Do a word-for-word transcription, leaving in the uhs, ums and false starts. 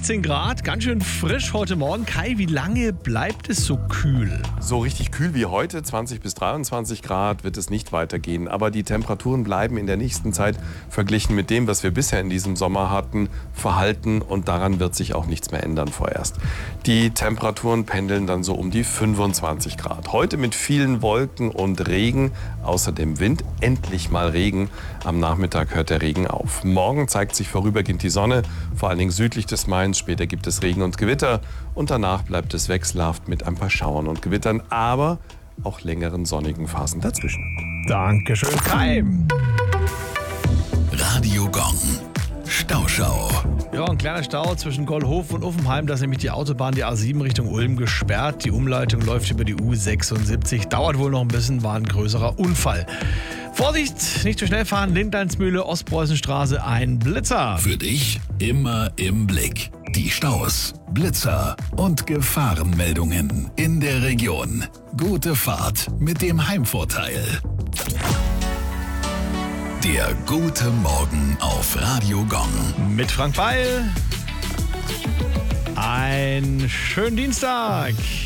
sechzehn Grad, ganz schön frisch heute Morgen. Kai, wie lange bleibt es so kühl? So richtig kühl wie heute, zwanzig bis dreiundzwanzig Grad, wird es nicht weitergehen. Aber die Temperaturen bleiben in der nächsten Zeit verglichen mit dem, was wir bisher in diesem Sommer hatten, verhalten. Und daran wird sich auch nichts mehr ändern vorerst. Die Temperaturen pendeln dann so um die fünfundzwanzig Grad. Heute mit vielen Wolken und Regen, außerdem Wind, endlich mal Regen. Am Nachmittag hört der Regen auf. Morgen zeigt sich vorübergehend die Sonne, vor allen Dingen südlich des Mains. Später gibt es Regen und Gewitter und danach bleibt es wechselhaft mit ein paar Schauern und Gewittern, aber auch längeren sonnigen Phasen dazwischen. Dankeschön, Kai. Radio Gong. Stauschau. Ja, ein kleiner Stau zwischen Gollhof und Uffenheim. Da ist nämlich die Autobahn, die A sieben Richtung Ulm, gesperrt. Die Umleitung läuft über die U sechsundsiebzig. Dauert wohl noch ein bisschen, war ein größerer Unfall. Vorsicht, nicht zu schnell fahren. Lindleinsmühle, Ostpreußenstraße, ein Blitzer. Für dich immer im Blick. Die Staus, Blitzer und Gefahrenmeldungen in der Region. Gute Fahrt mit dem Heimvorteil. Der gute Morgen auf Radio Gong. Mit Frank Beil. Einen schönen Dienstag.